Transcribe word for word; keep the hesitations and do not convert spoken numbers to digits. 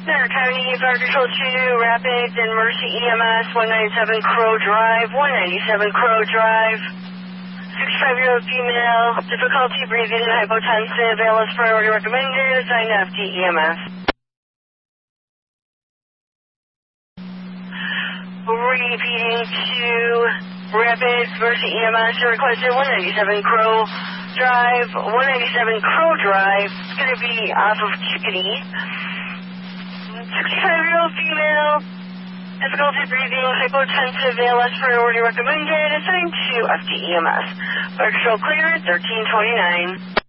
Center County Fire Control two, Rapids and Mercy E M S, one ninety-seven Crow Drive, one ninety-seven Crow Drive. sixty-five-year-old female, difficulty breathing, hypotensive, A L S priority recommended, assigned to F D E M S. Repeating to Rapids, Mercy E M S, requested one ninety-seven Crow Drive, one ninety-seven Crow Drive. It's going to be off of Chickadee. sixty-five-year-old female, difficulty breathing, hypotensive, A L S priority recommended, assigned to F D E M S. Fire Control cleared, thirteen twenty-nine.